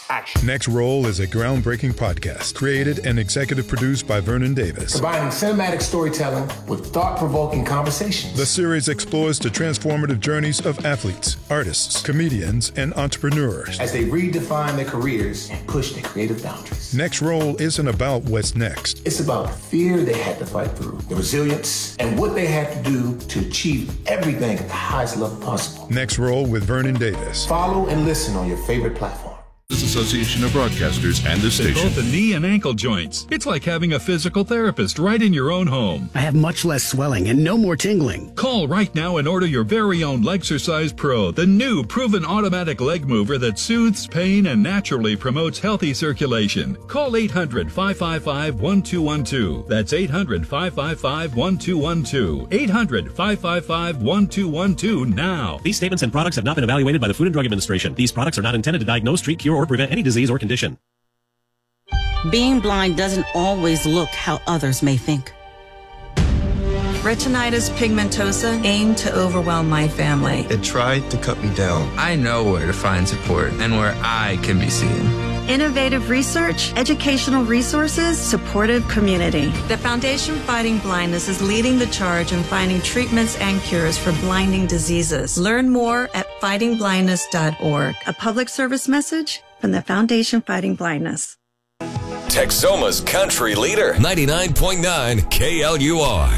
action. Next Roll is a groundbreaking podcast created and executive produced by Vernon Davis. Combining cinematic storytelling with thought-provoking conversations. The series explores the transformative journeys of athletes, artists, comedians, and entrepreneurs as they redefine their careers and push their creative boundaries. Next Roll isn't about what's next. It's about the fear they had to fight through, the resilience, and what they had to do to achieve everything at the highest level possible. Next Roll with Vernon Davis. Follow and listen on your favorite platform. Association of Broadcasters and the station. Both the knee and ankle joints. It's like having a physical therapist right in your own home. I have much less swelling and no more tingling. Call right now and order your very own Legsercise Pro, the new proven automatic leg mover that soothes pain and naturally promotes healthy circulation. Call 800-555-1212. That's 800-555-1212. 800-555-1212 now. These statements and products have not been evaluated by the Food and Drug Administration. These products are not intended to diagnose, treat, cure, or prevent any disease or condition. Being blind doesn't always look how others may think. Retinitis pigmentosa aimed to overwhelm my family. It tried to cut me down. I know where to find support and where I can be seen. Innovative research, educational resources, supportive community. The Foundation Fighting Blindness is leading the charge in finding treatments and cures for blinding diseases. Learn more at fightingblindness.org. A public service message from the Foundation Fighting Blindness. Texoma's country leader, 99.9 KLUR.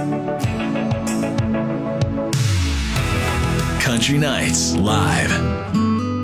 Country Nights Live.